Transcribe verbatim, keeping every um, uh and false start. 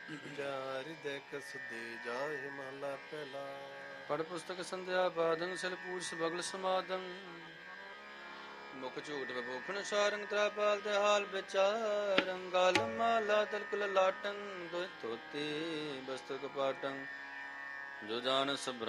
ਜਾ ਹਿਰਦੈ ਕਸ ਦੇ ਜਾਹਿ ਮਹਲਾ ਪਹਿਲਾ। ਪੜ ਪੁਸਤਕ ਸੰਧਿਆ ਬਾਦੰ ਸਿਲ ਪੂਜ ਸਬਗਲ ਸਮਾਦੰ। ਮੁਖ ਝੂਠ ਬਭੂਖਣ ਸਾਰੰਗ ਤ੍ਰਾਪਾਲ ਤੇ ਹਾਲ ਵਿਚਾਰੰ। ਗਲ ਮਾਲਾ ਤਲਕੁਲ ਲਾਟੰ ਦੁਇ ਧੋਤੀ ਬਸਤਰ ਕਪਾਟੰ। ਜੋ ਜਾਨ ਸਭ